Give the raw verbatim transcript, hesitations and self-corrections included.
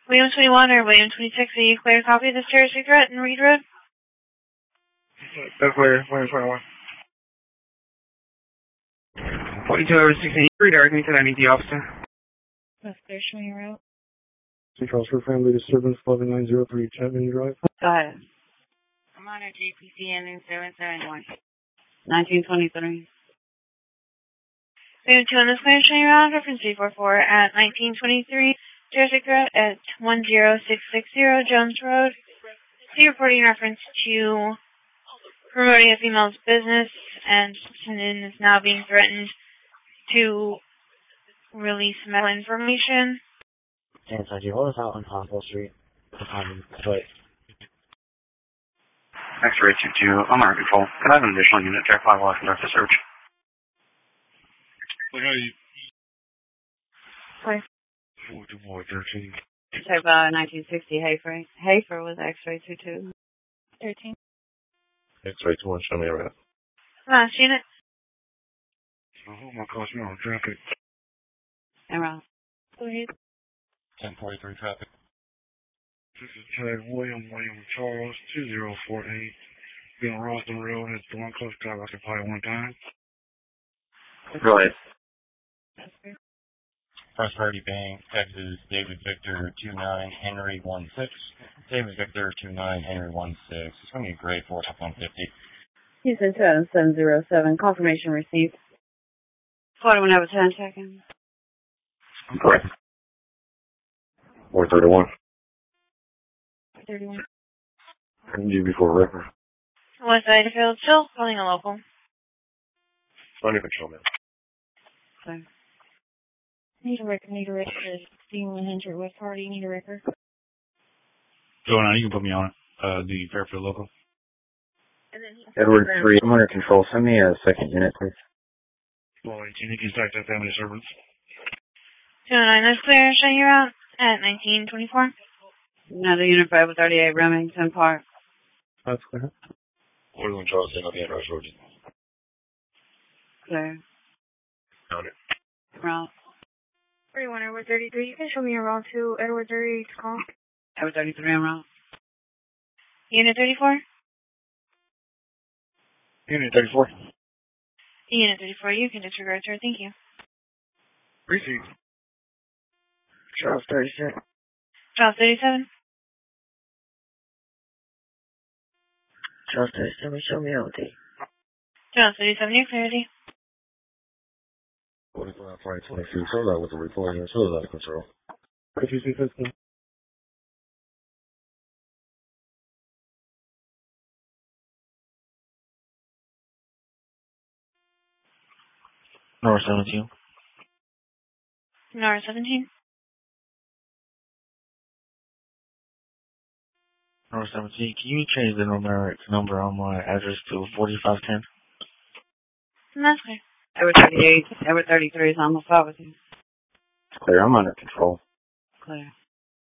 William twenty-one or William twenty-six, are you clear to copy of this terrorist threat in Reed Road? That's clear. William twenty-one. forty-two over sixteen. Redirect me to that E T officer. That's clear, show me your route. Central for family disturbance, eleven nine zero three Chapman Drive. Go ahead. I'm on a J P C ending seven seven one. nineteen twenty-three. William two on this clear, show me your route. Reference three four four at nineteen twenty-three. Terrorist threat at one zero six six zero Jones Road. See reporting reference to promoting a female's business, and Susan is now being threatened to release medical information. And so, what was out on Hospital Street? Um, wait. X-ray two two, I'm under control. Can I have an additional unit check five while I conduct the search? What are you? Sorry. forty-four thirteen. Check by nineteen sixty Hafer. Hafer was X-ray two two. thirteen. X-ray two one, show me around. Last unit. Oh my gosh, no, traffic. Emerald. Go ahead. ten forty-three traffic. This is Tag William, William Charles, two zero four eight. Being Roston Road, it's the one close to occupy one time. Go ahead. First Party Bank, Texas, David Victor two nine Henry one six. David Victor two nine Henry one six. It's going to be a grade four F one fifty. Houston two seven zero seven. Confirmation received. forty-one over ten seconds. Correct. four thirty-one. thirty-one. G before record. West Side Field, still calling a local. Under control, man. So. Need a record, need a record. sixteen one hundred West Hardy, need a record. Going on, you can put me on uh, the Fairfield local. Edward three, I'm under control. Send me a second unit, please. Well, eighteen, you can start that family disturbance. two oh nine, that's clear. Show you out at nineteen twenty-four. Another unit five thirty-eight, Remington Park. That's clear. forty-one Charles, San Jose, Rush Road. Clear. Got it. Route. forty-one, Edward thirty-three. You can show me your route to Edward thirty to call. Edward thirty-three en route. Unit thirty-four? Unit thirty-four. Unit thirty-four, you can disregard, sir. Thank you. Receipt. Charles thirty-six. Charles thirty-seven. Charles thirty-seven, show me O D. Charles thirty-seven, your clarity. forty-five, flight twenty-two, show that with the report here, show that out of control. Could you see fifteen? North seventeen. Nora seventeen. North seventeen, can you change the numeric number on my address to forty-five ten? That's clear. Edward thirty-eight. Edward thirty-three is on the phone with you. Clear, I'm under control. Clear.